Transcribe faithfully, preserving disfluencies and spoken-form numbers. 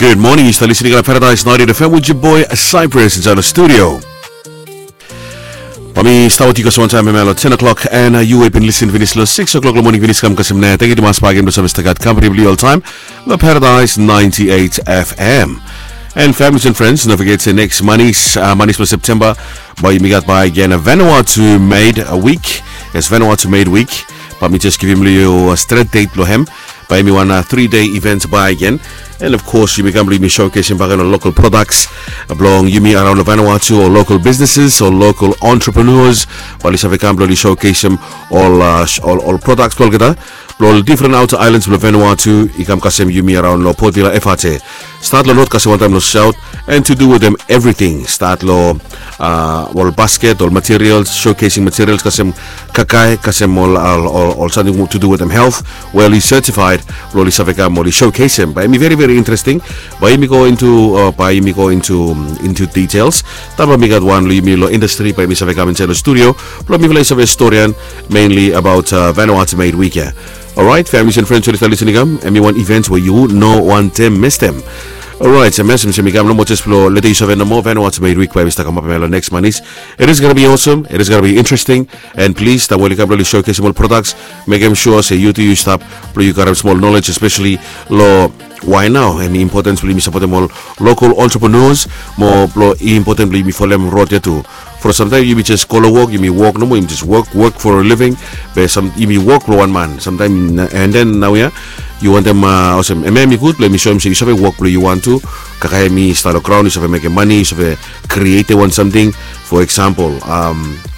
Good morning, you're still listening to Paradise ninety F M with your boy Cypress inside the studio. Kami start ko sa one time at ten o'clock and uh, you have been listening to this six o'clock in the morning vinis kam kasim na thank you to mas pagin sa Mister company all time the Paradise ninety-eight F M. And families and friends, don't forget to next Money's uh, Money's for September by Migat by again a Vanuatu made a week. Yes, Vanuatu made week. But me just give him a straight date lo hem. By me one uh, three day event by again. And of course, you become me showcasing back on local products, belong you me around Vanuatu or local businesses or local entrepreneurs. Bali sa become bloody showcase all uh, all all products all kita. All different outer islands of Vanuatu, ikam kasem you me around lo Port Vila F H T. Start lo not kasem one time lo shout and to do with them everything. Start lo uh all basket, all materials, showcasing materials kasem kakai, kasem all all all something to do with them health. Well, he's certified. Loli sa become all showcase him. By me very very interesting. By me go into uh, by me go into um, into details. Tama me got one lo me lo industry. By me sa become inside the studio. But me play sa historian mainly about uh, Vanuatu made week. Yeah. Alright, families and friends who are listening um, and me one events where you no one them miss them. Alright, so message me no more just flow let you have no more Vanuatu made week by Mister come up next Mondays. It is gonna be awesome, it is gonna be interesting, and please that will you can really showcase more products, make them sure say you to you stop, you got a small knowledge, especially law. Why now? I mean, importantly, me support them all local entrepreneurs. More importantly, me for them road too. For sometimes you may just call a walk, you may walk no more, you just work work for a living. But some you may work for one man. Sometimes and then now yeah, you want them uh, awesome. And me good. Let me show them say you should work where you want to. Kakaya me start a crown, you should make money, you should create one something. For example, um.